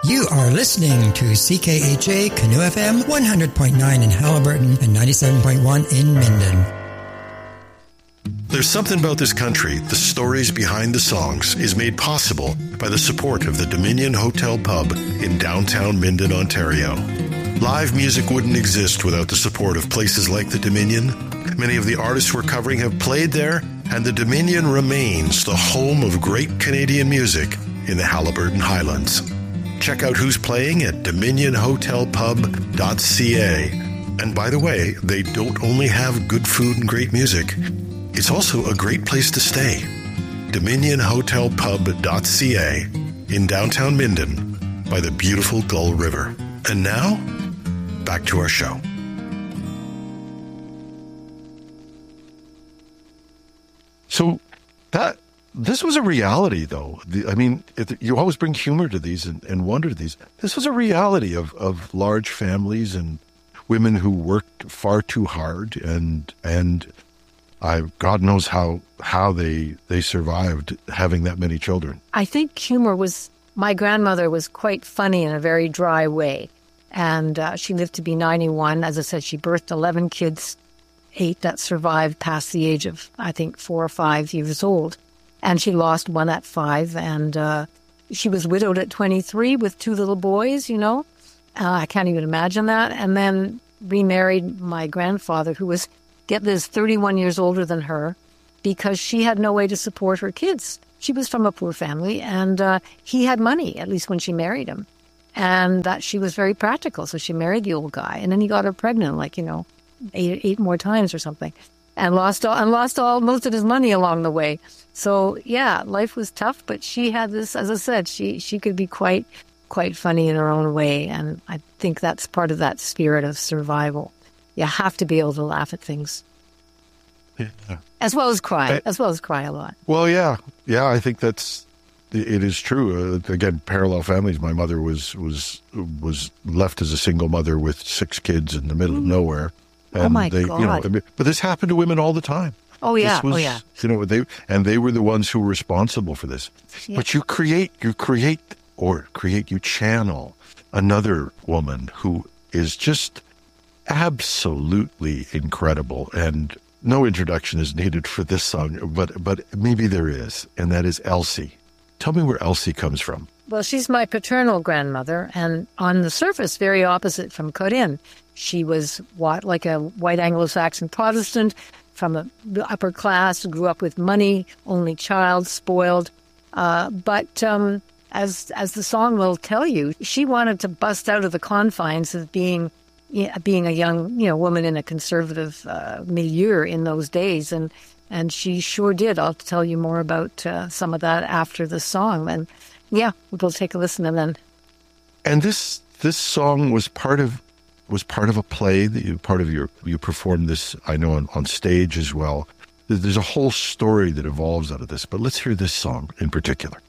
You are listening to CKHA Canoe FM 100.9 in Haliburton and 97.1 in Minden. There's something about this country, the stories behind the songs, is made possible by the support of the Dominion Hotel Pub in downtown Minden, Ontario. Live music wouldn't exist without the support of places like the Dominion. Many of the artists we're covering have played there, and the Dominion remains the home of great Canadian music in the Haliburton Highlands. Check out who's playing at dominionhotelpub.ca. And by the way, they don't only have good food and great music, it's also a great place to stay. dominionhotelpub.ca in downtown Minden by the beautiful Gull River. And now, back to our show. So this was a reality, though. You always bring humor to these and wonder to these. This was a reality of large families and women who worked far too hard, and God knows how they survived having that many children. I think humor was, my grandmother was quite funny in a very dry way. And she lived to be 91. As I said, she birthed 11 kids, 8 that survived past the age of, I think, 4 or 5 years old. And she lost one at 5. And she was widowed at 23 with 2 little boys, I can't even imagine that. And then remarried my grandfather, who was, get this, 31 years older than her, because she had no way to support her kids. She was from a poor family, and he had money, at least when she married him. And that she was very practical, so she married the old guy. And then he got her pregnant, 8 more times or something, and lost most of his money along the way. So, yeah, life was tough, but she had this, as I said, she could be quite funny in her own way. And I think that's part of that spirit of survival. You have to be able to laugh at things. Yeah. As well as cry a lot. Well, yeah, I think it is true. Again, parallel families. My mother was left as a single mother with 6 kids in the middle of nowhere. And oh my God! But this happened to women all the time. Oh yeah, They were the ones who were responsible for this. Yeah. But you channel another woman who is just absolutely incredible, and no introduction is needed for this song, but maybe there is, and that is Elsie. Tell me where Elsie comes from. Well, she's my paternal grandmother, and on the surface, very opposite from Corinne. She was like a white Anglo-Saxon Protestant from the upper class, grew up with money, only child, spoiled. But as the song will tell you, she wanted to bust out of the confines of being a young woman in a conservative milieu in those days, and she sure did. I'll tell you more about some of that after the song. And yeah, we'll take a listen and then. And this song was part of a play that you performed this, I know, on stage as well. There's a whole story that evolves out of this, but let's hear this song in particular.